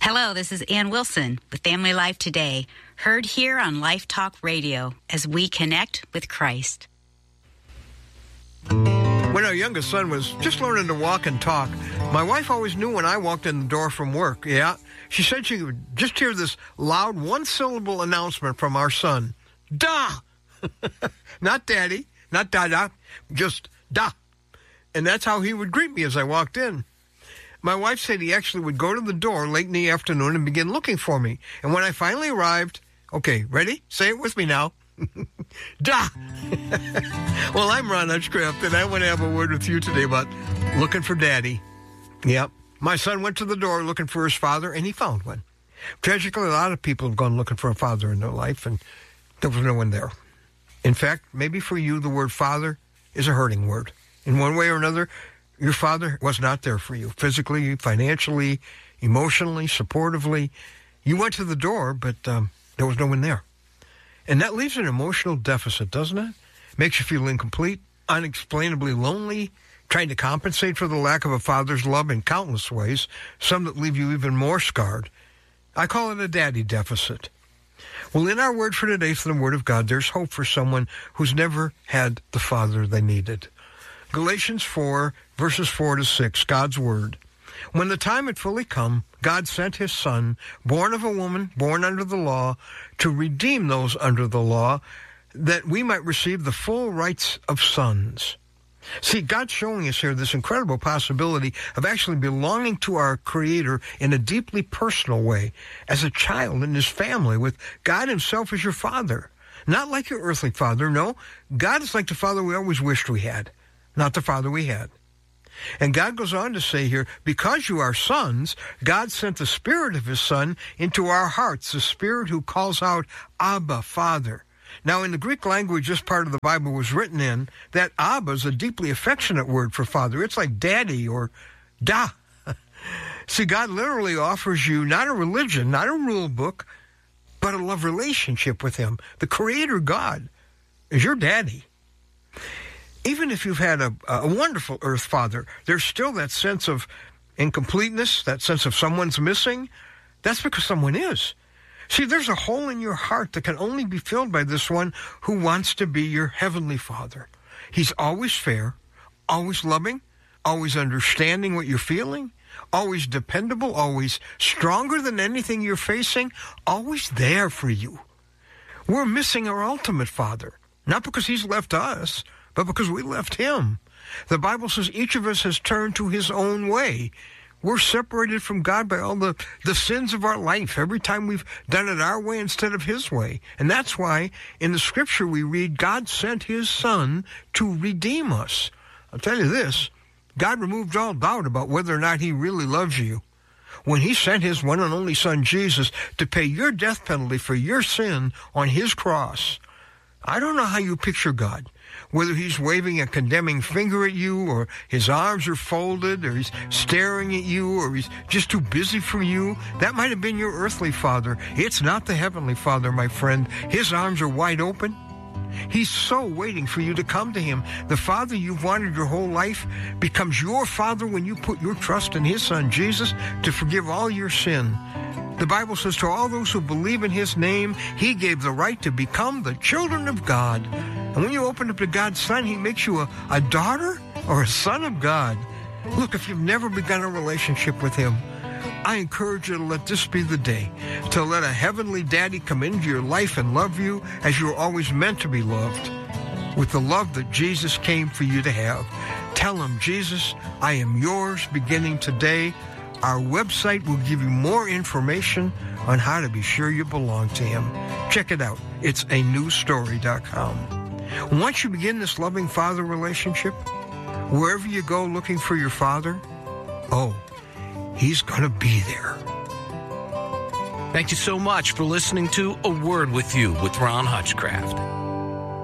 Hello, this is Ann Wilson with Family Life Today, heard here on Life Talk Radio as we connect with Christ. When our youngest son was just learning to walk and talk, my wife always knew when I walked in the door from work. Yeah, she said she would just hear this loud one-syllable announcement from our son. Da! Not daddy, not dada, just da. And that's how he would greet me as I walked in. My wife said he actually would go to the door late in the afternoon and begin looking for me. And when I finally arrived, okay, ready? Say it with me now. Da! Well, I'm Ron Hutchcraft, and I want to have a word with you today about looking for daddy. Yep. My son went to the door looking for his father, and he found one. Tragically, a lot of people have gone looking for a father in their life, and there was no one there. In fact, maybe for you, the word father is a hurting word. In one way or another, your father was not there for you, physically, financially, emotionally, supportively. You went to the door, but there was no one there. And that leaves an emotional deficit, doesn't it? Makes you feel incomplete, unexplainably lonely, trying to compensate for the lack of a father's love in countless ways, some that leave you even more scarred. I call it a daddy deficit. Well, in our word for today, from the Word of God, there's hope for someone who's never had the father they needed. Galatians 4, verses 4 to 6, God's Word. When the time had fully come, God sent his Son, born of a woman, born under the law, to redeem those under the law, that we might receive the full rights of sons. See, God's showing us here this incredible possibility of actually belonging to our Creator in a deeply personal way, as a child in his family, with God himself as your father. Not like your earthly father, no. God is like the father we always wished we had, not the father we had. And God goes on to say here, because you are sons, God sent the Spirit of his Son into our hearts, the Spirit who calls out, Abba, Father. Now, in the Greek language this part of the Bible was written in, that Abba is a deeply affectionate word for father. It's like daddy or da. See, God literally offers you not a religion, not a rule book, but a love relationship with him. The Creator God is your daddy. Even if you've had a wonderful earth father, there's still that sense of incompleteness, that sense of someone's missing. That's because someone is. See, there's a hole in your heart that can only be filled by this one who wants to be your heavenly Father. He's always fair, always loving, always understanding what you're feeling, always dependable, always stronger than anything you're facing, always there for you. We're missing our ultimate Father, not because he's left us, but because we left him. The Bible says each of us has turned to his own way. We're separated from God by all the sins of our life, every time we've done it our way instead of his way. And that's why in the scripture we read, God sent his Son to redeem us. I'll tell you this, God removed all doubt about whether or not he really loves you. When he sent his one and only Son, Jesus, to pay your death penalty for your sin on his cross. I don't know how you picture God. Whether he's waving a condemning finger at you, or his arms are folded, or he's staring at you, or he's just too busy for you. That might have been your earthly father. It's not the heavenly Father, my friend. His arms are wide open. He's so waiting for you to come to him. The Father you've wanted your whole life becomes your Father when you put your trust in his Son, Jesus, to forgive all your sin. The Bible says to all those who believe in his name, he gave the right to become the children of God. And when you open up to God's Son, he makes you a daughter or a son of God. Look, if you've never begun a relationship with him, I encourage you to let this be the day, to let a heavenly daddy come into your life and love you as you were always meant to be loved, with the love that Jesus came for you to have. Tell him, Jesus, I am yours beginning today. Our website will give you more information on how to be sure you belong to him. Check it out. It's anewstory.com. Once you begin this loving father relationship, wherever you go looking for your father, he's going to be there. Thank you so much for listening to A Word With You with Ron Hutchcraft.